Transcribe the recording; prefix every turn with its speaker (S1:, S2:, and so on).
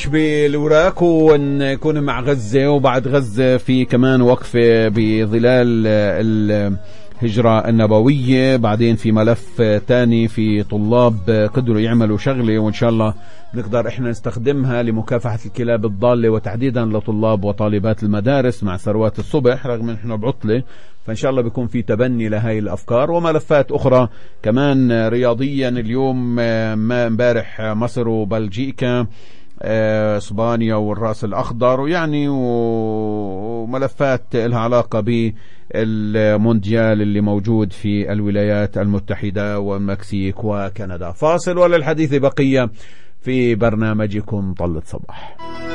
S1: بالوراق ونكون مع غزة، وبعد غزة في كمان وقفة بظلال الهجرة النبوية، بعدين في ملف تاني في طلاب قدروا يعملوا شغلة وإن شاء الله نقدر إحنا نستخدمها لمكافحة الكلاب الضالة، وتحديدا لطلاب وطالبات المدارس مع ثروات الصبح رغم إحنا بعطلة، فإن شاء الله بيكون في تبني لهاي الأفكار وملفات أخرى كمان رياضيا. اليوم ما امبارح مصر وبلجيكا، اسبانيا والرأس الأخضر، ويعني وملفات لها علاقة بالمونديال اللي موجود في الولايات المتحدة والمكسيك وكندا. فاصل وللحديث بقية في برنامجكم طلة صباح.